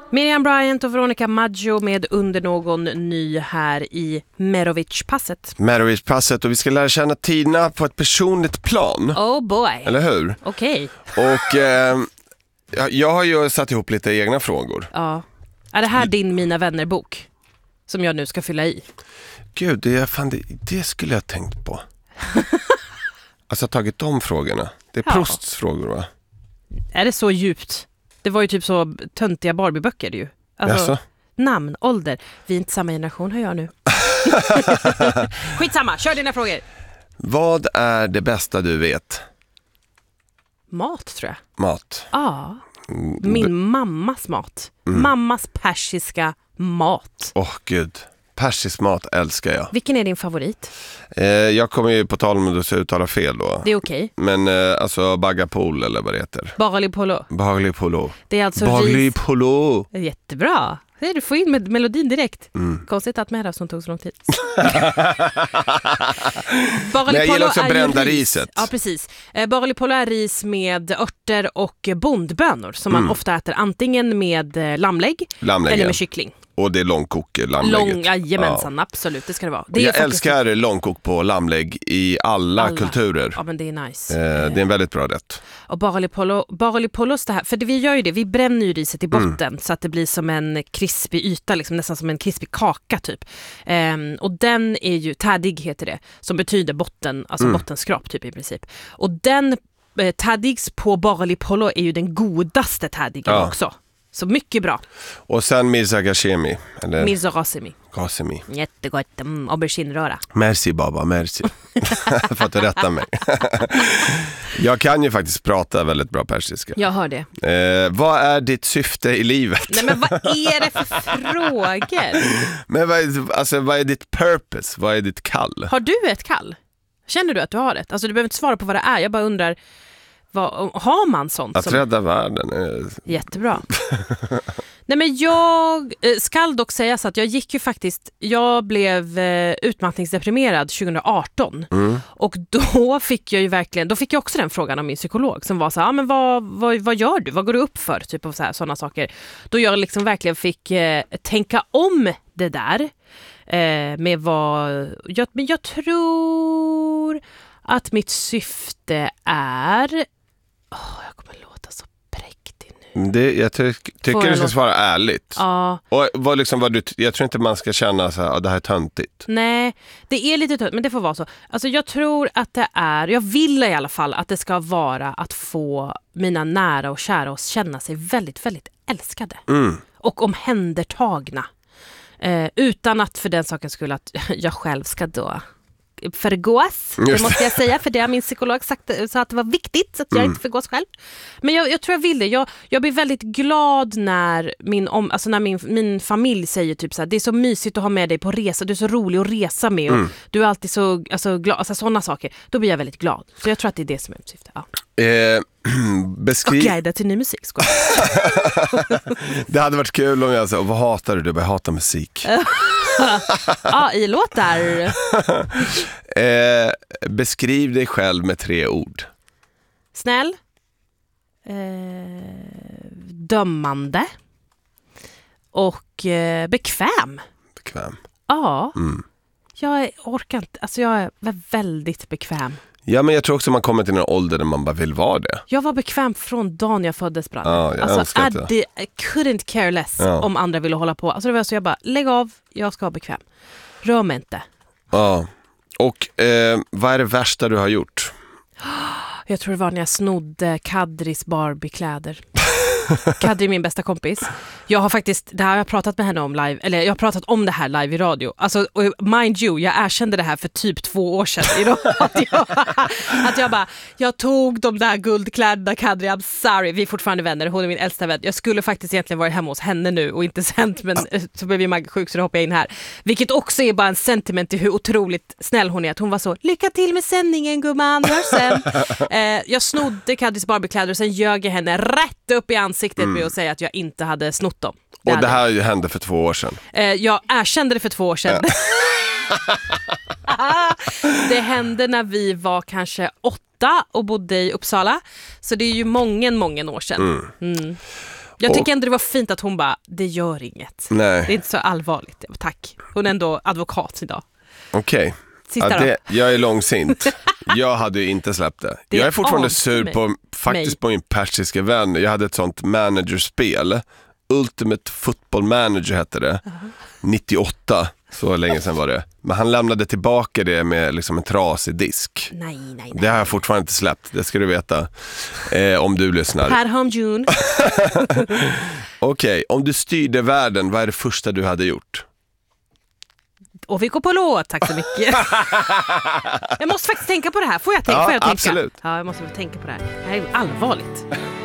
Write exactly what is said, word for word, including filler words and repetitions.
Miriam Bryant och Veronica Maggio med Under någon ny här i Merovic-passet. Merovic-passet, och vi ska lära känna Tina på ett personligt plan. Oh boy. Eller hur? Okej. Okay. Och eh, jag har ju satt ihop lite egna frågor. Ja. Är det här din Mina vänner-bok som jag nu ska fylla i? Gud, det, fan, det, det skulle jag ha tänkt på. Alltså tagit de frågorna. Det är ja. Prousts frågor, va? Är det så djupt? Det var ju typ så töntiga Barbie-böcker ju. Alltså, Jaså? namn, ålder. Vi är inte samma generation, hör jag nu. Skitsamma, kör dina frågor. Vad är det bästa du vet? Mat, tror jag. Mat. Ja. Min mammas mat. Mm. Mammas persiska mat. Åh, oh, gud. Persisk mat älskar jag. Vilken är din favorit? Eh, jag kommer ju på tal om att du uttala fel då. Det är okej. Okay. Men eh, alltså bagapol eller vad det heter. Barli polo. Barli polo. Det är alltså Barli ris. polo. Jättebra. Du får in med melodin direkt. Mm. Konstigt att med det som tog så lång tid. Men jag gillar också brända ris. riset. Ja, precis. Eh, Barli polo är ris med örter och bondbönor som man mm. ofta äter antingen med eh, lammlägg Lammlägg, eller med kyckling. Och det är långkok, lammlägget. Lång, jajamensan, ja. Absolut, det ska det vara. Det jag är älskar faktiskt långkok på lammlägg i alla, alla kulturer. Ja, men det är nice. Eh, det är en väldigt bra rätt. Och barli polo, barli polos det här, för det, vi gör ju det, vi bränner ju riset i botten mm. så att det blir som en krispig yta, liksom, nästan som en krispig kaka typ. Um, och den är ju, tadig heter det, som betyder botten, alltså mm. bottenskrap typ i princip. Och den eh, tadigs på barli polo är ju den godaste tadigen ja. också. Så mycket bra. Och sen Mirza Ghashemi. Eller? Mirza Ghashemi. Ghashemi. Jättegott. Mm, aubergine-röra. Merci baba, merci. För att du rättar mig. Jag kan ju faktiskt prata väldigt bra persiska. Jag hör det. Eh, vad är ditt syfte i livet? Nej, men vad är det för frågor? Men vad är, alltså, vad är ditt purpose? Vad är ditt kall? Har du ett kall? Känner du att du har ett? Alltså du behöver inte svara på vad det är. Jag bara undrar... Vad, har man sånt? Att som... rädda världen är... Jättebra. Nej, men jag skall dock säga så att jag gick ju faktiskt, jag blev eh, utmattningsdeprimerad tjugo arton mm. och då fick jag ju verkligen, då fick jag också den frågan av min psykolog som var så här, ah, men vad, vad, vad gör du? Vad går du upp för? Typ av så här, sådana saker. Då jag liksom verkligen fick eh, tänka om det där eh, med vad, jag, men jag tror att mitt syfte är Oh, jag kommer låta så präktig nu. Det, jag ty- tycker du ska låta... svara ärligt. Ja. Och vad liksom, vad du, jag tror inte man ska känna så här, ah, det här är töntigt. Nej, det är lite töntigt, men det får vara så. Alltså jag tror att det är, jag vill i alla fall att det ska vara att få mina nära och kära att känna sig väldigt, väldigt älskade. Mm. Och omhändertagna. Eh, utan att för den saken skulle att jag själv ska då... förgås, det måste jag säga, för det har min psykolog sagt så att det var viktigt så att jag mm. inte förgås själv. Men jag, jag tror jag vill det. Jag, jag blir väldigt glad när min, om, alltså när min, min familj säger typ så här, det är så mysigt att ha med dig på resa, du är så rolig att resa med och mm. du är alltid så alltså, glad, alltså sådana saker. Då blir jag väldigt glad. Så jag tror att det är det som är mitt syfte. Ja. Eh, beskriv... Och guida till ny musik. Skål. Det hade varit kul om jag sa, vad hatar du? Du bara hatar musik. Ja, i låtar. eh, beskriv dig själv med tre ord. Snäll. Eh, dömande. Och eh, bekväm. Bekväm. Ja. Mm. Jag orkar inte. Alltså jag är väldigt bekväm. Ja, men jag tror också man kommer till en ålder där man bara vill vara det. Jag var bekväm från dagen jag föddes, Brann. Ja, jag alltså, I, det. I couldn't care less ja. om andra ville hålla på. Alltså det var så jag bara, lägg av, jag ska vara bekväm. Rör mig inte. Ja. Och eh, vad är det värsta du har gjort? Jag tror det var när jag snodde Kadris Barbie-kläder. Kadri är min bästa kompis. Jag har faktiskt, det här har jag pratat med henne om live, eller jag har pratat om det här live i radio. Alltså, och mind you, jag erkände det här för typ två år sedan i radio. Att jag, att jag bara, jag tog de där guldkläderna, Kadri, I'm sorry, vi är fortfarande vänner, hon är min äldsta vän. Jag skulle faktiskt egentligen varit hemma hos henne nu och inte sänt, men så blev vi Magga sjuk så då hoppade jag in här. Vilket också är bara en sentiment till hur otroligt snäll hon är. Att hon var så, lycka till med sändningen gumman, hör sen. eh, jag snodde Kadris Barbie-kläder och sen ljög jag henne rätt upp i ansiktet mm. med att säga att jag inte hade snott dem. Det och det här jag. hände för två år sedan. Eh, jag erkände det för två år sedan. Ja. Det hände när vi var kanske åtta och bodde i Uppsala. Så det är ju många, många år sedan. Mm. Mm. Jag Och- tycker ändå det var fint att hon bara, det gör inget. Nej, Det är inte så allvarligt. Tack. Hon är ändå advokat idag. okej. Sista Ja, då. det, jag är långsint. Jag hade ju inte släppt det. Det jag är fortfarande avskyr sur mig. på, faktiskt Mig. på min persiska vän. Jag hade ett sånt managerspel. Ultimate Football Manager hette det. nittioåtta, så länge sedan var det. Men han lämnade tillbaka det med liksom en trasig disk. Nej, nej, nej. Det har jag fortfarande inte släppt, det ska du veta. Eh, om du lyssnar. Per Hamjun. Okej, om du styrde världen, vad är det första du hade gjort? Och vi går på låt, tack så mycket. Jag måste faktiskt tänka på det här. Får jag tänka? Ja, Får jag tänka? absolut. Ja, jag måste tänka på det här. Det här är allvarligt.